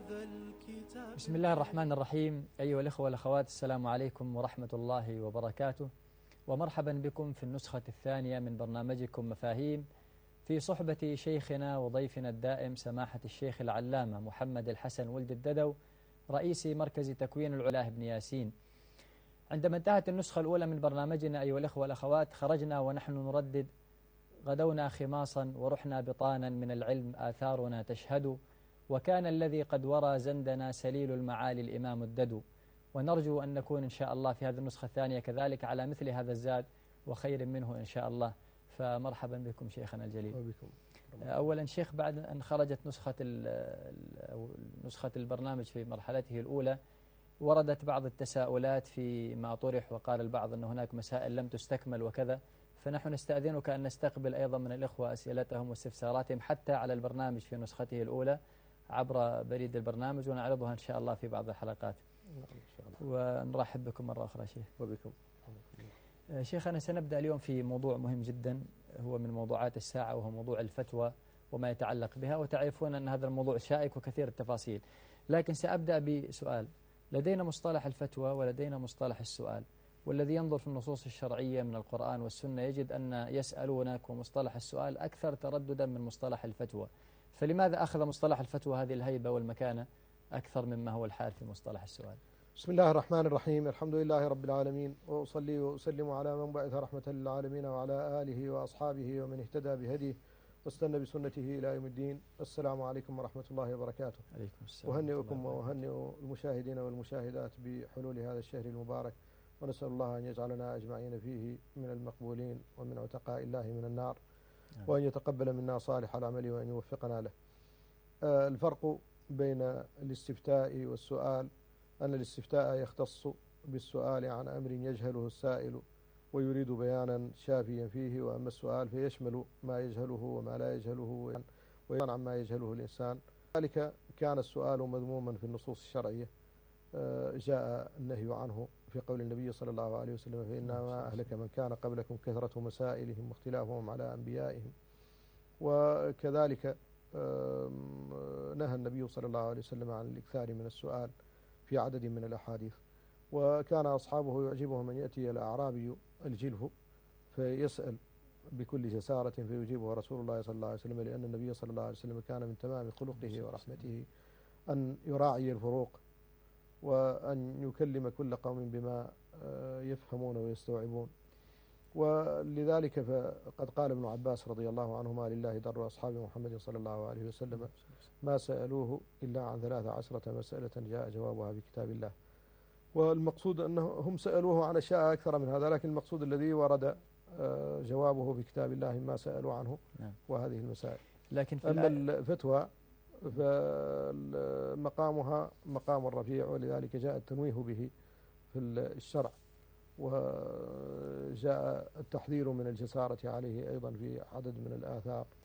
بسم الله الرحمن الرحيم. أيها الأخوة والأخوات، السلام عليكم ورحمة الله وبركاته، ومرحبا بكم في النسخة الثانية من برنامجكم مفاهيم، في صحبة شيخنا وضيفنا الدائم سماحة الشيخ العلامة محمد الحسن ولد الددو، رئيس مركز تكوين العلاه بن ياسين. عندما انتهت النسخة الأولى من برنامجنا أيها الأخوة والأخوات، خرجنا ونحن نردد: غدونا خماصا ورحنا بطانا، من العلم آثارنا تشهد، وكان الذي قد ورى زندنا سليل المعالي الإمام الددو. ونرجو أن نكون إن شاء الله في هذه النسخة الثانية كذلك على مثل هذا الزاد وخير منه إن شاء الله. فمرحبا بكم شيخنا الجليل. وبكم. أولا شيخ، بعد أن خرجت نسخة البرنامج في مرحلته الأولى، وردت بعض التساؤلات فيما طرح، وقال البعض أن هناك مسائل لم تستكمل وكذا، فنحن نستأذنك أن نستقبل أيضا من الإخوة أسئلتهم واستفساراتهم حتى على البرنامج في نسخته الأولى عبر بريد البرنامج، ونعرضها إن شاء الله في بعض الحلقات. ونرحب بكم مرة أخرى شيخ. وبكم. شيخنا، سنبدأ اليوم في موضوع مهم جدا، هو من موضوعات الساعة، وهو موضوع الفتوى وما يتعلق بها، وتعرفون أن هذا الموضوع شائك وكثير التفاصيل. لكن سأبدأ بسؤال: لدينا مصطلح الفتوى ولدينا مصطلح السؤال، والذي ينظر في النصوص الشرعية من القرآن والسنة يجد أن يسألونك ومصطلح السؤال أكثر ترددا من مصطلح الفتوى. فلماذا أخذ مصطلح الفتوى هذه الهيبة والمكانة أكثر مما هو الحال في مصطلح السؤال؟ بسم الله الرحمن الرحيم. الحمد لله رب العالمين، وأصلي وأسلم على من بعث رحمة للعالمين وعلى آله وأصحابه ومن اهتدى بهديه واستنى بسنته إلى يوم الدين. السلام عليكم ورحمة الله وبركاته. عليكم السلام. أهنئكم وأهنئ المشاهدين والمشاهدات بحلول هذا الشهر المبارك، ونسأل الله أن يجعلنا أجمعين فيه من المقبولين ومن عتقاء الله من النار، وأن يتقبل منا صالح العمل وأن يوفقنا له. الفرق بين الاستفتاء والسؤال أن الاستفتاء يختص بالسؤال عن أمر يجهله السائل ويريد بيانا شافيا فيه، وأما السؤال فيشمل ما يجهله وما لا يجهله ويبان عما يجهله الإنسان. ذلك كان السؤال مذموما في النصوص الشرعية، جاء النهي عنه في قول النبي صلى الله عليه وسلم: فإنما أهلك من كان قبلكم كثرة مسائلهم واختلافهم على أنبيائهم. وكذلك نهى النبي صلى الله عليه وسلم عن الإكثار من السؤال في عدد من الأحاديث، وكان أصحابه يعجبهم أن يأتي الأعرابي الجلف فيسأل بكل جسارة فيجيبه رسول الله صلى الله عليه وسلم، لأن النبي صلى الله عليه وسلم كان من تمام خلقه ورحمته أن يراعي الفروق، وأن يكلم كل قوم بما يفهمون ويستوعبون. ولذلك فقد قال ابن عباس رضي الله عنهما: لله در أصحاب محمد صلى الله عليه وسلم ما سألوه إلا عن 13 مسألة جاء جوابها بكتاب الله. والمقصود أنهم سألوه عن أشياء أكثر من هذا، لكن المقصود الذي ورد جوابه بكتاب الله ما سألوا عنه وهذه المسائل. لكن أما الفتوى فمقامها مقام الرفيع، ولذلك جاء التنويه به في الشرع، وجاء التحذير من الجسارة عليه أيضا في عدد من الآثار